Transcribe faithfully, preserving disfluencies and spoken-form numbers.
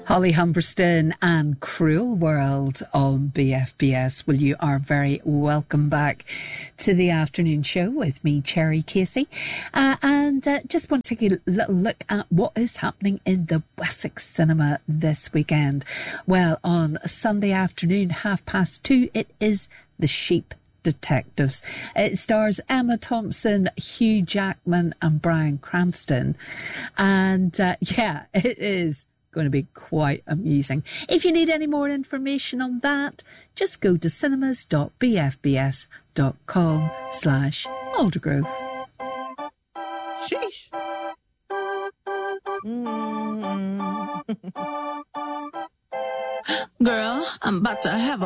Holly Humberston and Cruel World on B F B S. Well, you are very welcome back to the afternoon show with me, Cherry Casey. Uh, and uh, just want to take a little look at what is happening in the Wessex Cinema this weekend. Well, on Sunday afternoon, half past two, it is The Sheep Detectives. It stars Emma Thompson, Hugh Jackman and Bryan Cranston. And uh, yeah, it is going to be quite amusing. If you need any more information on that, just go to cinemas.bfbs.com slash Aldergrove. Sheesh. Mm. Girl, I'm about to have a